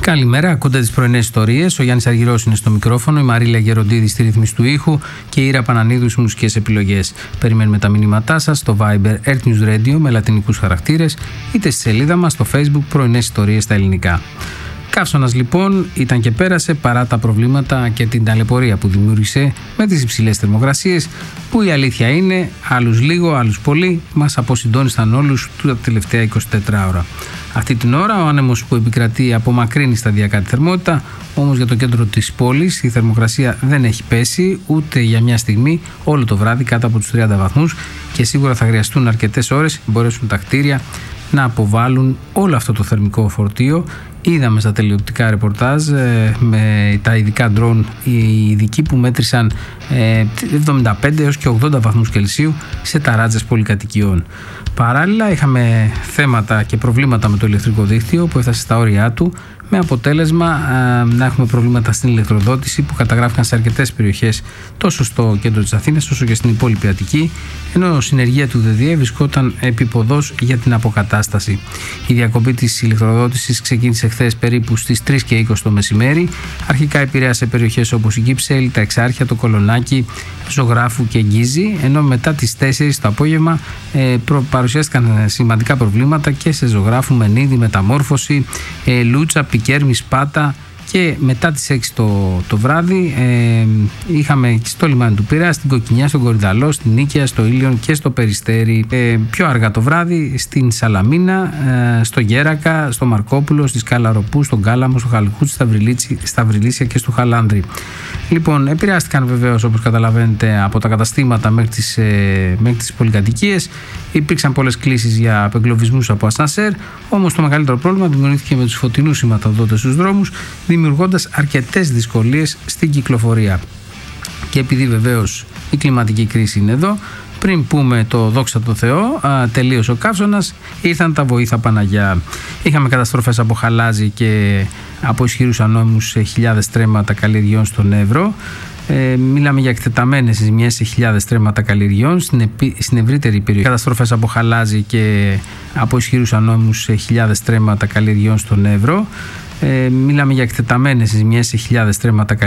Καλημέρα, ακούτε τις πρωινές ιστορίες. Ο Γιάννης Αργυρός είναι στο μικρόφωνο, η Μαρίλα Γεροντίδη στη ρύθμιση του ήχου και η Ήρα Πανανίδου στις μουσικές επιλογές. Περιμένουμε τα μηνύματά σας στο Viber Earth News Radio με λατινικούς χαρακτήρες, είτε στη σελίδα μας στο Facebook Πρωινές Ιστορίες στα ελληνικά. Καύσωνας λοιπόν ήταν και πέρασε παρά τα προβλήματα και την ταλαιπωρία που δημιούργησε με τις υψηλές θερμοκρασίες, που η αλήθεια είναι, άλλους λίγο, άλλους πολύ, μας αποσυντώνησαν όλους τα τελευταία 24 ώρα. Αυτή την ώρα ο άνεμος που επικρατεί απομακρύνει σταδιακά τη θερμότητα, όμως για το κέντρο της πόλης η θερμοκρασία δεν έχει πέσει ούτε για μια στιγμή όλο το βράδυ κάτω από τους 30 βαθμούς και σίγουρα θα χρειαστούν αρκετές ώρες να μπορέσουν τα κτίρια να αποβάλουν όλο αυτό το θερμικό φορτίο. Είδαμε στα τηλεοπτικά ρεπορτάζ με τα ειδικά ντρόν οι ειδικοί που μέτρησαν 75 έως και 80 βαθμούς Κελσίου σε ταράτζες πολυκατοικιών. Παράλληλα είχαμε θέματα και προβλήματα με το ηλεκτρικό δίκτυο που έφτασε στα όρια του, με αποτέλεσμα να έχουμε προβλήματα στην ηλεκτροδότηση που καταγράφηκαν σε αρκετές περιοχές τόσο στο κέντρο της Αθήνας όσο και στην υπόλοιπη Αττική, ενώ η συνεργεία του ΔΔΕ βρισκόταν επίποδος για την αποκατάσταση. Η διακοπή της ηλεκτροδότησης ξεκίνησε χθες περίπου στις 3 και 20 το μεσημέρι. Αρχικά επηρέασε περιοχές όπως η Κυψέλη, τα Εξάρχεια, το Κολονάκι, Ζωγράφου και Γκίζη, ενώ μετά τις 4 το απόγευμα παρουσιάστηκαν σημαντικά προβλήματα και σε Ζωγράφου, Μενίδη, Μεταμόρφωση, Λούτσα, Πικέρμη, Σπάτα, και μετά τις 6 το βράδυ είχαμε στο λιμάνι του Πειραιά, στην Κοκκινιά, στον Κορυδαλό, στην Νίκαια, στο Ήλιον και στο Περιστέρι. Πιο αργά το βράδυ στην Σαλαμίνα, στο Γέρακα, στο Μαρκόπουλο, στη Σκαλαροπού, στον Κάλαμο, στο Χαλκούτσι, στα Βρυλίσια και στο Χαλάνδρη. Λοιπόν, επηρεάστηκαν βεβαίως, όπως καταλαβαίνετε, από τα καταστήματα μέχρι τις πολυκατοικίες. Υπήρξαν πολλές κλήσεις για απεγκλωβισμούς από ασανσέρ, όμως το μεγαλύτερο πρόβλημα δημιουργήθηκε με τους φωτεινούς σηματοδότες στους δρόμους, δημιουργώντας αρκετές δυσκολίες στην κυκλοφορία. Και επειδή βεβαίως η κλιματική κρίση είναι εδώ, πριν πούμε το δόξα τω Θεώ, τελείωσε ο καύσωνας, ήρθαν τα βοήθα Παναγιά. Είχαμε καταστροφές από χαλάζι και από ισχυρούς ανέμους σε χιλιάδες στρέμματα καλλιεργειών στον Εύρο. Μιλάμε για εκτεταμένες ζημιές σε χιλιάδες στρέμματα καλλιεργειών στην ευρύτερη περιοχή. Καταστροφές από χαλάζι και από ισχυρούς ανέμους σε χιλιάδες στρέμματα καλλιεργειών στον Εύρο. Μιλάμε για εκτεταμένες ζημιές σε χιλιάδες στρέμματα